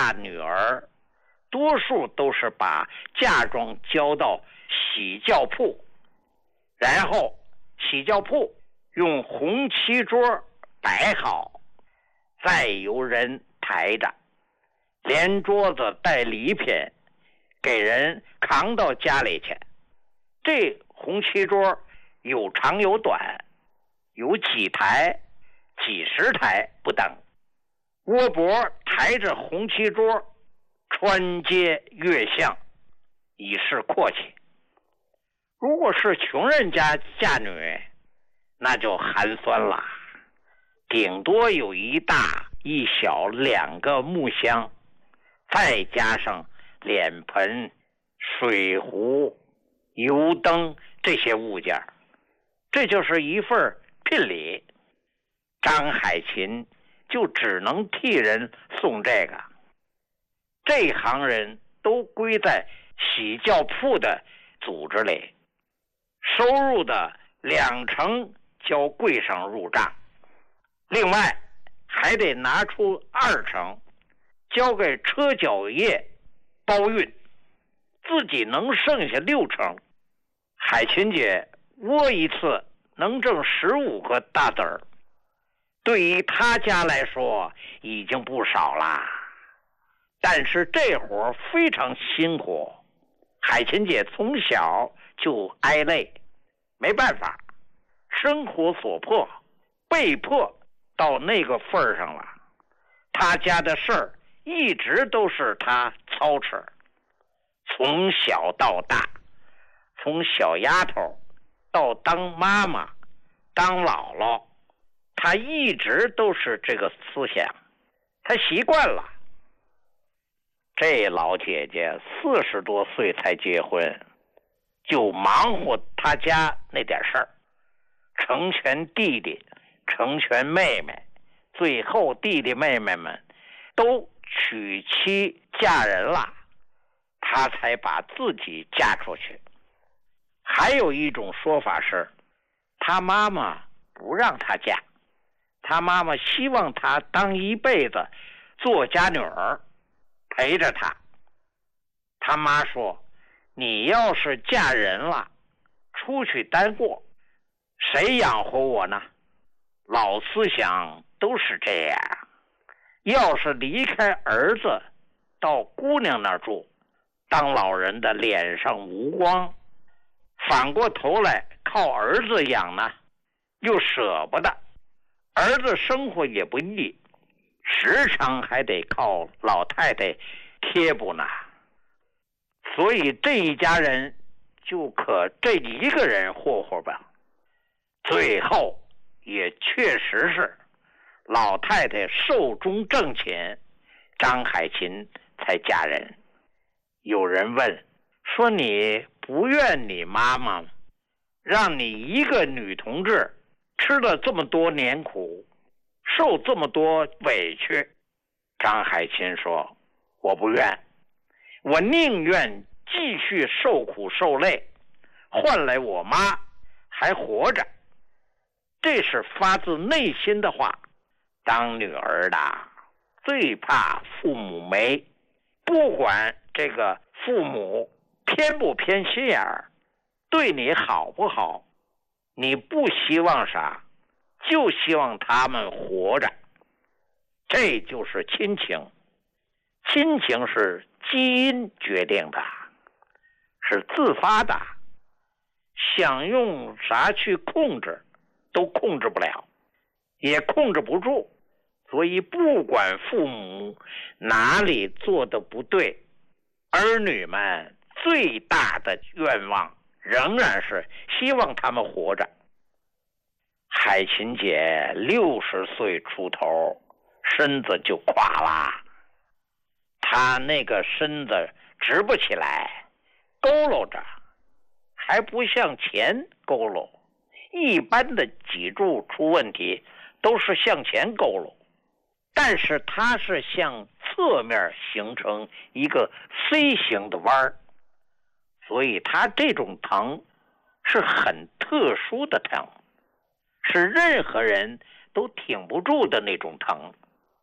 嫁女儿，多数都是把嫁妆交到洗轿铺，然后洗轿铺用红漆桌摆好，再由人抬着，连桌子带礼品给人扛到家里去。这红漆桌有长有短，有几台几十台不等，窝脖抬着红漆桌穿街越巷，以示阔气。如果是穷人家嫁女，那就寒酸了，顶多有一大一小2个木箱，再加上脸盆、水壶、油灯这些物件，这就是一份聘礼。张海琴就只能替人送这个。这行人都归在洗轿铺的组织里，收入的2成交柜上入账，另外还得拿出2成交给车脚业包运，自己能剩下6成。海琴姐窝一次能挣15个大子儿，对于他家来说已经不少啦。但是这活非常辛苦，海琴姐从小就挨累，没办法，生活所迫，被迫到那个份上了。他家的事儿一直都是他操持，从小到大，从小丫头到当妈妈当姥姥，他一直都是这个思想，他习惯了。这老姐姐40多岁才结婚，就忙活他家那点事儿，成全弟弟，成全妹妹，最后弟弟妹妹们都娶妻嫁人了，她才把自己嫁出去。还有一种说法是，她妈妈不让她嫁，她妈妈希望她当一辈子做家女儿，陪着她。她妈说，你要是嫁人了，出去单过，谁养活我呢？老思想都是这样，要是离开儿子到姑娘那儿住，当老人的脸上无光，反过头来靠儿子养呢，又舍不得，儿子生活也不易，时常还得靠老太太贴补呢。所以这一家人就可这一个人霍霍吧。最后也确实是老太太寿终正寝，张海琴才嫁人。有人问说，你不怨你妈妈让你一个女同志吃了这么多年苦，受这么多委屈？张海琴说，我不怨，我宁愿继续受苦受累，换来我妈还活着。这是发自内心的话。当女儿的最怕父母没，不管这个父母偏不偏心眼儿，对你好不好，你不希望啥，就希望他们活着。这就是亲情。亲情是基因决定的，是自发的，想用啥去控制都控制不了，也控制不住。所以不管父母哪里做的不对，儿女们最大的愿望仍然是希望他们活着。海琴姐60岁出头，身子就垮啦，她那个身子直不起来，佝偻着，还不向前佝偻。一般的脊柱出问题都是向前佝偻，但是它是向侧面形成一个 C 型的弯，所以它这种疼是很特殊的疼，是任何人都挺不住的那种疼。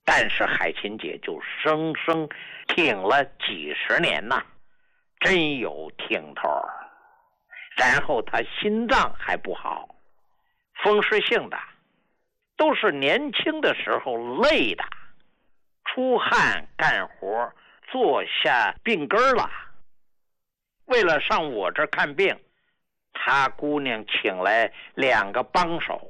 但是海琴姐就生生挺了几十年呐，真有挺头。然后她心脏还不好，风湿性的，都是年轻的时候累的，出汗干活坐下病根了。为了上我这看病，她姑娘请来2个帮手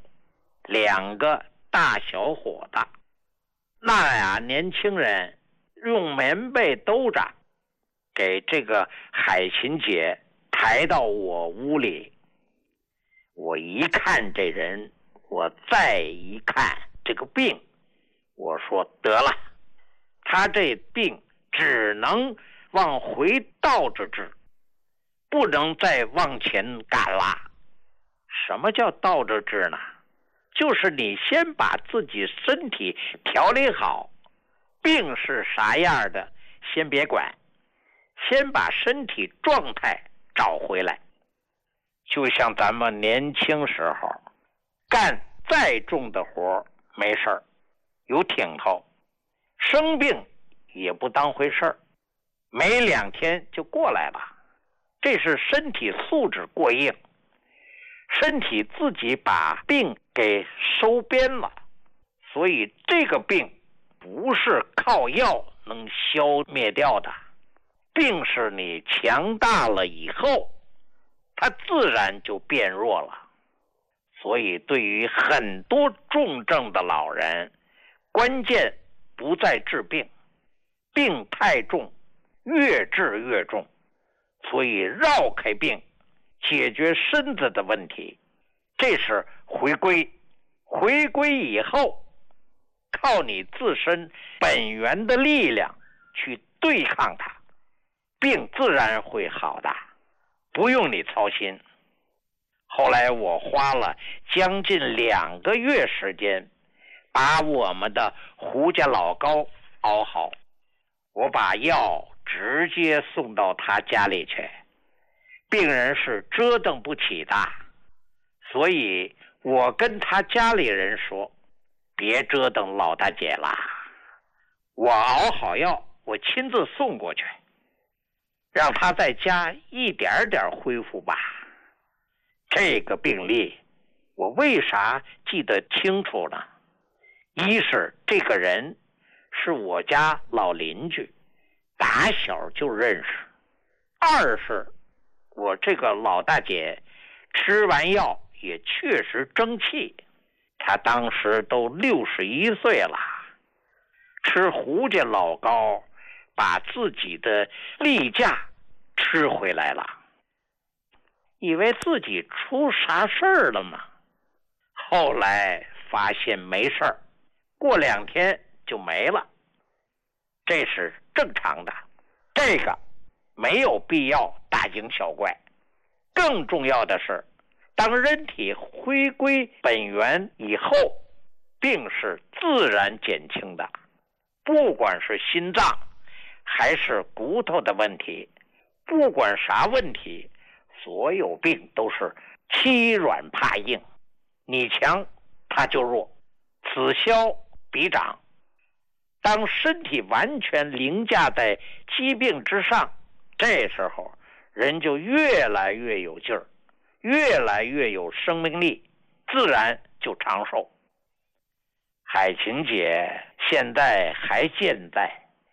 ，2个大小伙子。那俩年轻人用棉被兜着，给这个海琴姐抬到我屋里。我一看这人，我再一看这个病，我说得了，他这病只能往回倒着治，不能再往前赶了。什么叫倒着治呢？就是你先把自己身体调理好，病是啥样的先别管，先把身体状态找回来。就像咱们年轻时候干再重的活没事儿，有挺头，生病也不当回事儿，没2天就过来了。这是身体素质过硬，身体自己把病给收编了。所以这个病不是靠药能消灭掉的，病是你强大了以后它自然就变弱了。所以对于很多重症的老人，关键不在治病，病太重越治越重，所以绕开病解决身子的问题，这是回归。回归以后靠你自身本源的力量去对抗它，病自然会好的，不用你操心。后来我花了将近2个月时间把我们的胡家老膏熬好，我把药直接送到他家里去，病人是折腾不起的。所以我跟他家里人说，别折腾老大姐了，我熬好药我亲自送过去，让他在家一点点恢复吧。这个病例我为啥记得清楚呢？一是这个人是我家老邻居，打小就认识；二是我这个老大姐吃完药也确实争气，她当时都61岁了，吃胡家老膏把自己的例假吃回来了，以为自己出啥事儿了吗？后来发现没事儿，过2天就没了，这是正常的，这个没有必要大惊小怪。更重要的是，当人体回归本源以后，病是自然减轻的，不管是心脏还是骨头的问题，不管啥问题，所有病都是欺软怕硬，你强它就弱，此消彼长。当身体完全凌驾在疾病之上，这时候人就越来越有劲儿，越来越有生命力，自然就长寿。海琴姐现在还健在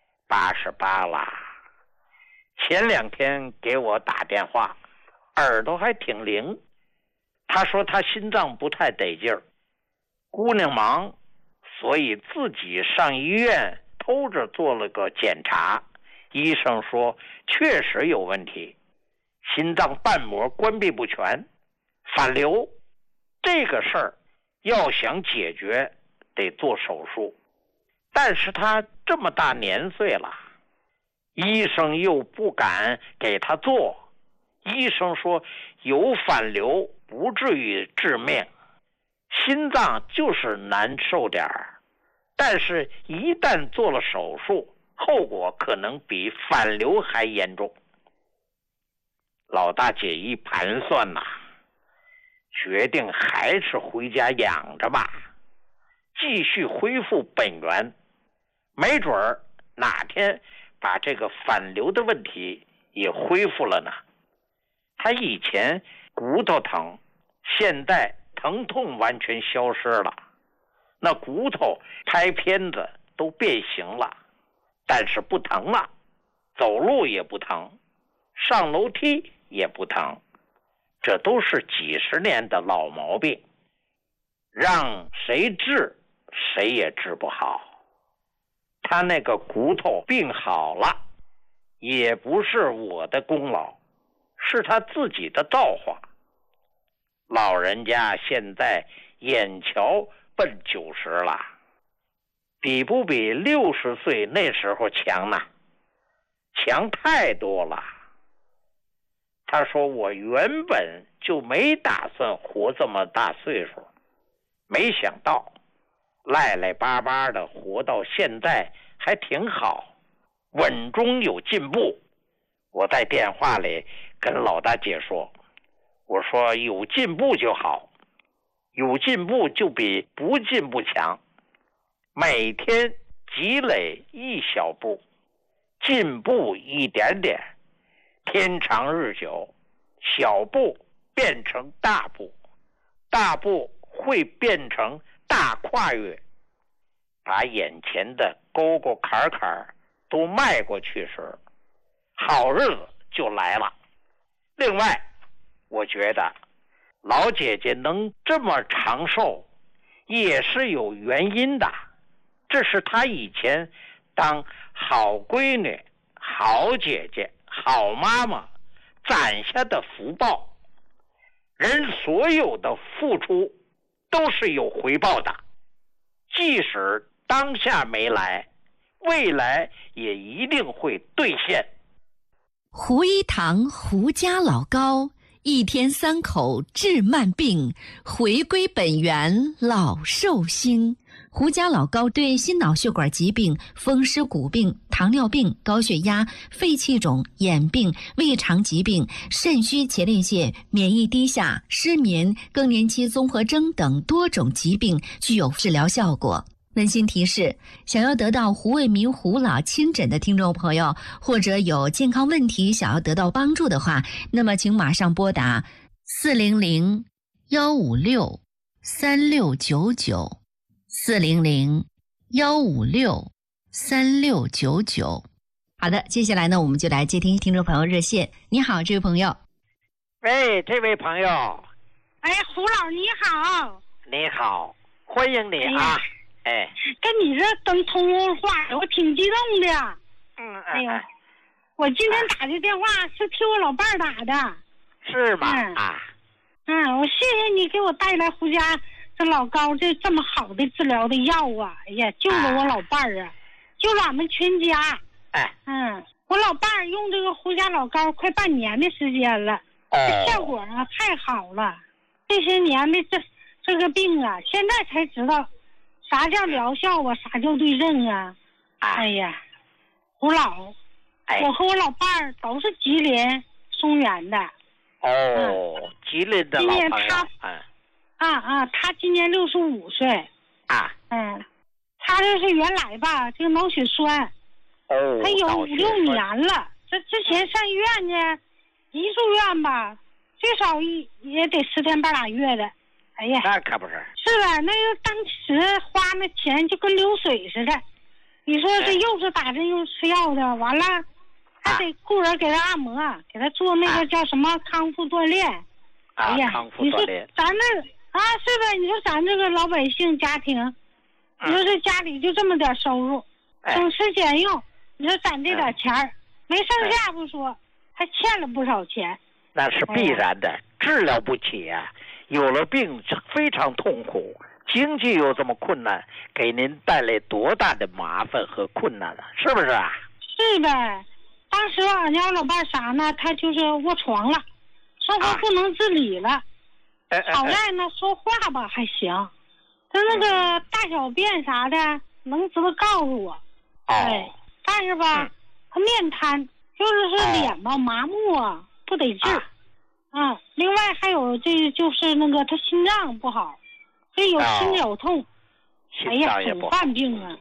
，88了。前2天给我打电话，耳朵还挺灵。她说她心脏不太得劲儿，姑娘忙，所以自己上医院偷着做了个检查，医生说确实有问题，心脏瓣膜关闭不全，反流。这个事儿要想解决得做手术，但是他这么大年岁了，医生又不敢给他做，医生说有反流不至于致命，心脏就是难受点儿，但是一旦做了手术，后果可能比反流还严重。老大姐一盘算呐，决定还是回家养着吧，继续恢复本源。 没准儿哪天把这个反流的问题也恢复了呢。他以前骨头疼，现在疼痛完全消失了，那骨头拍片子都变形了，但是不疼了，走路也不疼，上楼梯也不疼，这都是几十年的老毛病，让谁治谁也治不好。他那个骨头病好了，也不是我的功劳，是他自己的造化。老人家现在眼瞧奔90了，比不比60岁那时候强呢？强太多了。他说我原本就没打算活这么大岁数，没想到赖赖巴巴的活到现在还挺好，稳中有进步。我在电话里跟老大姐说，我说有进步就好，有进步就比不进步强，每天积累一小步，进步一点点，天长日久，小步变成大步，大步会变成大跨越，把眼前的沟沟坎坎都迈过去时，好日子就来了。另外，我觉得老姐姐能这么长寿也是有原因的，这是她以前当好闺女、好姐姐、好妈妈攒下的福报。人所有的付出都是有回报的，即使当下没来，未来也一定会兑现。 胡一堂胡家老高，一天3口治慢病，回归本源老寿星。胡家老高对心脑血管疾病、风湿骨病、糖尿病、高血压、肺气肿、眼病、胃肠疾病、肾虚前列腺、免疫低下、失眠、更年期综合征等多种疾病具有治疗效果。温馨提示：想要得到胡卫民胡老亲诊的听众朋友，或者有健康问题想要得到帮助的话，那么请马上拨打400-156-3699 400-156-3699。好的，接下来呢，我们就来接听听众朋友热线。你好，这位朋友。 喂，这位朋友。 哎，胡老你好。 你好，欢迎你啊。 跟你这等通话，我挺激动的。哎呦，我今天打的电话是替我老伴儿打的。 是吗？ 我谢谢你给我带来胡家这老高这么好的治疗的药啊！哎呀，救了我老伴儿啊，救了俺们全家。我老伴儿用这个胡家老高快半年的时间了，这效果啊太好了。这些年的这个病啊，现在才知道啥叫疗效啊，啥叫对症啊。哎呀，胡老，我和我老伴儿都是吉林松原的。 吉林的老朋友。 他今年65岁。他这是原来吧，这个脑血栓。他有5、6年了。这之前上医院呢，一住院吧，最少也得10天半拉月的。哎呀， 那可不是。 是吧？那个当时花那钱就跟流水似的。你说这又是打针又吃药的，完了还得雇人给他按摩，给他做那个叫什么康复锻炼。哎呀，你说咱这是吧？你说咱这个老百姓家庭，你说这家里就这么点收入，省吃俭用，你说攒这点钱没剩下不说，还欠了不少钱。 那是必然的，治疗不起啊。有了病非常痛苦，经济又这么困难，给您带来多大的麻烦和困难了，是不是啊？ 是呗。当时俺家老伴啥呢？他就是卧床了，说话不能自理了。好赖呢，说话吧还行，他那个大小便啥的能知道告诉我。但是吧，他面瘫，就是脸吧麻木啊，不得劲儿。另外还有这就是那个他心脏不好，这有心绞痛。哎呀，总犯病啊。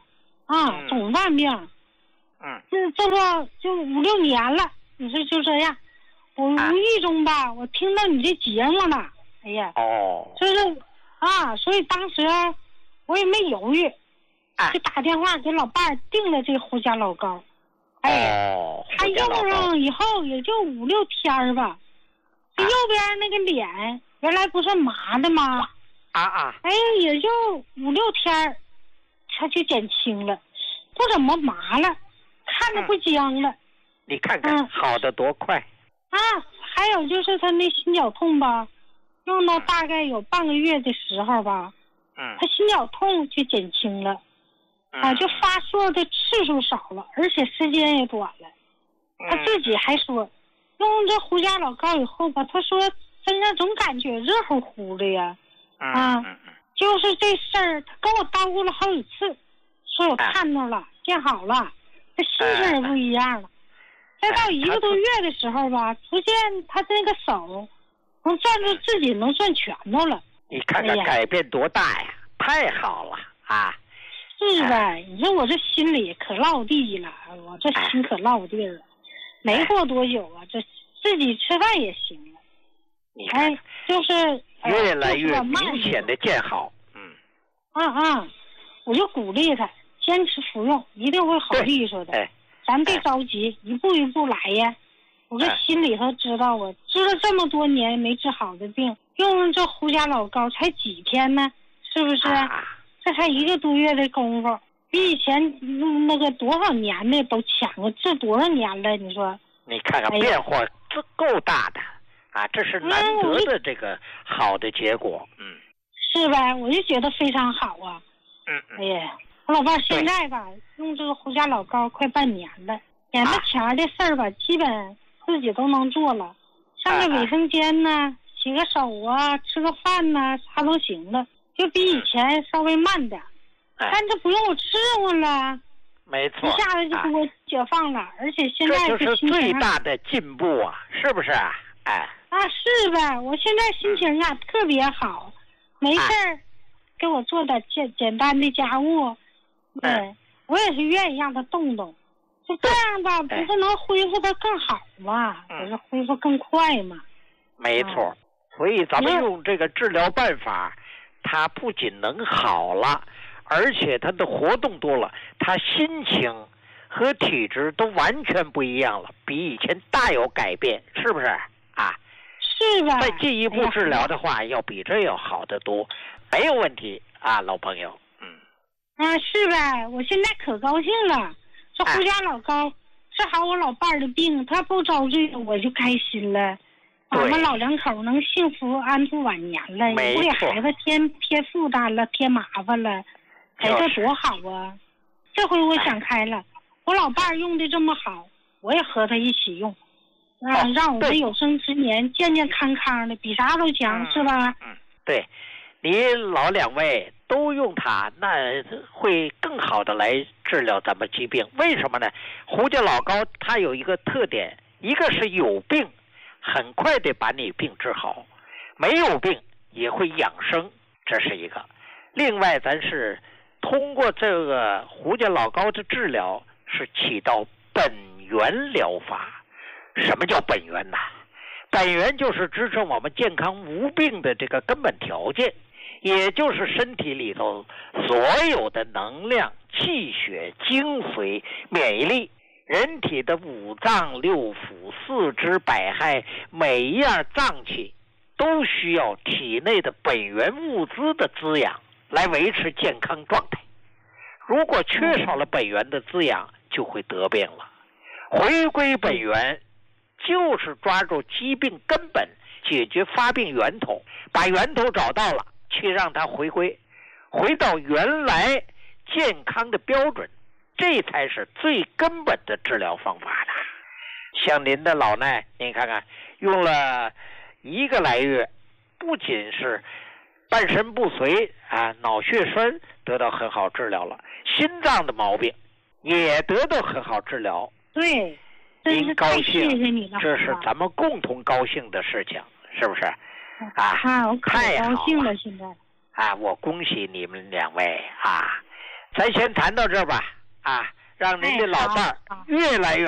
总犯病。这不就5、6年了，你说就这样。我无意中吧，我听到你这节目了，哎呀，就是所以当时我也没犹豫，就打电话给老伴儿订了这胡家老膏。他用上以后也就5、6天吧，这右边那个脸原来不是麻的吗？也就5、6天，他就减轻了，不怎么麻了，看着不僵了。 你看看，好的多快！ 还有就是他那心绞痛吧，用到大概有半个月的时候吧，他心绞痛就减轻了，就发作的次数少了，而且时间也短了。他自己还说，用这胡家老膏以后吧，他说身上总感觉热乎乎的呀。就是这事儿，他跟我叨咕了好几次，说我看到了，见好了，这心情也不一样了。再到1个多月的时候吧，逐渐他这个手能攥住自己能攥拳头了。 你看看改变多大呀！太好了是呗，你说我这心里可落地了，我这心可落地了。没过多久啊，这自己吃饭也行了。 你看， 就是越来越明显的见好。 我就鼓励他坚持服用，一定会好利索的。咱别着急，一步一步来呀。我这心里头知道，我治了这么多年没治好的病，用这胡家老膏才几天呢，是不是？这才1个多月的功夫，比以前那个多少年的都强了，治多少年了？你说？ 你看看变化，这够大的这是难得的这个好的结果。 是呗，我就觉得非常好啊。哎呀。我老伴现在吧，用这个胡家老膏快半年了，眼巴前的事儿吧，基本自己都能做了。上个卫生间呢，洗个手啊，吃个饭呢，啥都行了，就比以前稍微慢点。但这不用我伺候了， 没错， 一下子就给我解放了，而且现在这就是最大的进步啊，是不是？ 是呗，我现在心情特别好，没事儿，给我做点简单的家务。我也是愿意让他动动，就这样吧，不是能恢复的更好吗？不是恢复更快吗？ 没错，所以咱们用这个治疗办法，他不仅能好了，而且他的活动多了，他心情和体质都完全不一样了，比以前大有改变，是不是？ 是吧？ 再进一步治疗的话，要比这要好得多，没有问题老朋友。 是呗，我现在可高兴了。这胡家老膏治好我老伴儿的病，他不遭罪，我就开心了。俺们老两口能幸福安度晚年了，也不给孩子添负担了，添麻烦了，这多好啊！这回我想开了，我老伴儿用的这么好，我也和他一起用，让我们有生之年健健康康的，比啥都强，是吧？ 对，你老两位都用它，那会更好的来治疗咱们疾病。为什么呢？胡家老膏它有一个特点，一个是有病很快的把你病治好，没有病也会养生，这是一个。另外咱是通过这个胡家老膏的治疗，是起到本源疗法。什么叫本源呢？本源就是支撑我们健康无病的这个根本条件，也就是身体里头所有的能量、气血、精髓、免疫力，人体的五脏六腑、四肢百骸，每一样脏器都需要体内的本源物资的滋养来维持健康状态。如果缺少了本源的滋养，就会得病了。回归本源就是抓住疾病根本，解决发病源头，把源头找到了，去让它回到原来健康的标准，这才是最根本的治疗方法了。像您的老奈，您看看用了1个来月，不仅是半身不遂脑血栓得到很好治疗了，心脏的毛病也得到很好治疗。 对， 您高兴， 谢谢你了， 这是咱们共同高兴的事情，是不是？ 我可高兴了，现在我恭喜你们两位咱先谈到这儿吧。 啊，让您的老伴儿越来越